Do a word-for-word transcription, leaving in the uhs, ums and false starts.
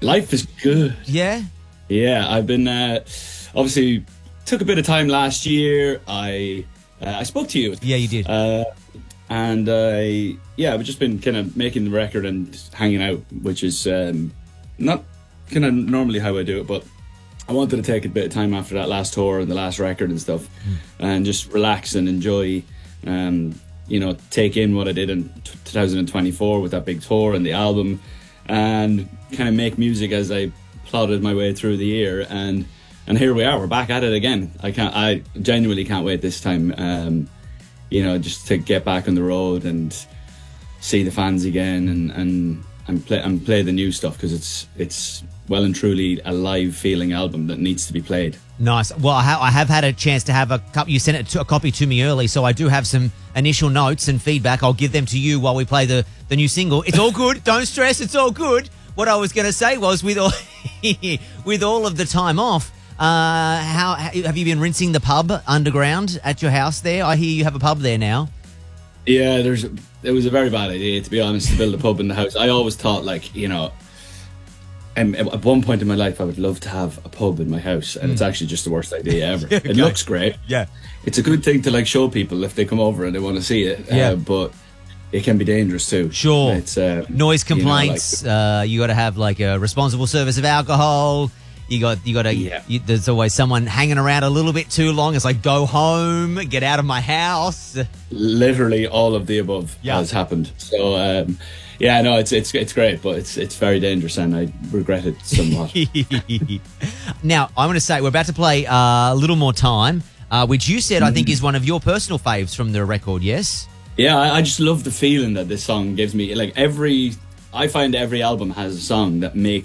Life is good. Yeah? Yeah, I've been uh, obviously took a bit of time last year. I uh, I spoke to you. Yeah, you did. Uh, and I yeah, I've just been kind of making the record and hanging out, which is um, not kind of normally how I do it, but I wanted to take a bit of time after that last tour and the last record and stuff, mm. and just relax and enjoy. Um, you know, take in what I did in twenty twenty-four with that big tour and the album, and kind of make music as I plodded my way through the year. And and here we are, we're back at it again. I can't, I genuinely can't wait this time. Um, you know, just to get back on the road and see the fans again, and and and play and play the new stuff, because it's it's well and truly a live feeling album that needs to be played. Nice. Well, I, ha- I have had a chance to have a copy. You sent it to, a copy to me early, so I do have some initial notes and feedback. I'll give them to you while we play the, the new single. It's all good. Don't stress. It's all good. What I was going to say was, with all with all of the time off, uh, how have you been rinsing the pub underground at your house there? I hear you have a pub there now. Yeah, there's. It was a very bad idea, to be honest, to build a pub in the house. I always thought, like, you know, Um, at one point in my life, I would love to have a pub in my house, and mm. it's actually just the worst idea ever. Okay. It looks great. Yeah. It's a good thing to, like, show people if they come over and they want to see it. Yeah. Uh, but it can be dangerous too. Sure. It's uh, noise complaints. You know, like, uh, you got to have, like, a responsible service of alcohol. You got, you got to. Yeah. You, there's always someone hanging around a little bit too long. It's like, go home, get out of my house. Literally all of the above yeah. has happened. So. Um, Yeah, no, it's it's it's great, but it's it's very dangerous, and I regret it somewhat. Now, I'm going to say we're about to play uh, a little more time, uh, which you said mm. I think is one of your personal faves from the record. Yes. Yeah, I, I just love the feeling that this song gives me. Like every, I find every album has a song that makes